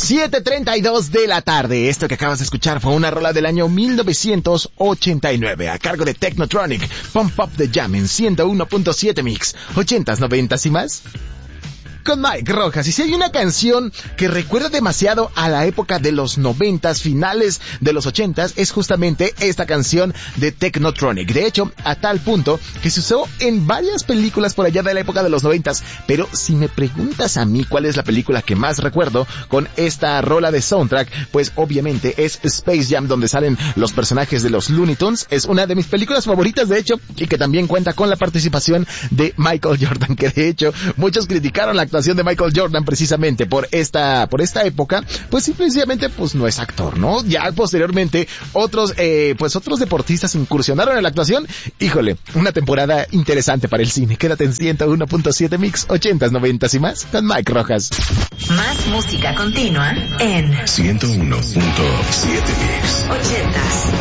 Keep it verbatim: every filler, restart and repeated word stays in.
siete treinta y dos de la tarde. Esto que acabas de escuchar fue una rola del año mil novecientos ochenta y nueve a cargo de Technotronic, Pump Up the Jam en ciento uno punto siete Mix, ochentas, noventas y más. Con Mike Rojas. Y si hay una canción que recuerda demasiado a la época de los noventas, finales de los ochentas, es justamente esta canción de Technotronic. De hecho, a tal punto que se usó en varias películas por allá de la época de los noventas. Pero si me preguntas a mí cuál es la película que más recuerdo con esta rola de soundtrack, pues obviamente es Space Jam, donde salen los personajes de los Looney Tunes. Es una de mis películas favoritas, de hecho, y que también cuenta con la participación de Michael Jordan, que de hecho muchos criticaron la actuación de Michael Jordan precisamente por esta por esta época, pues simplemente pues no es actor, ¿no? Ya posteriormente otros eh, pues otros deportistas incursionaron en la actuación. Híjole, una temporada interesante para el cine. Quédate en ciento uno punto siete Mix, ochentas, noventas y más con Mike Rojas. Más música continua en ciento uno punto siete Mix, ochentas.